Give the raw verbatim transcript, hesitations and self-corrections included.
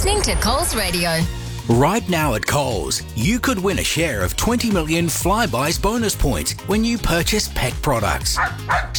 listening to Coles Radio. Right now at Coles, you could win a share of twenty million Flybuys bonus points when you purchase pet products.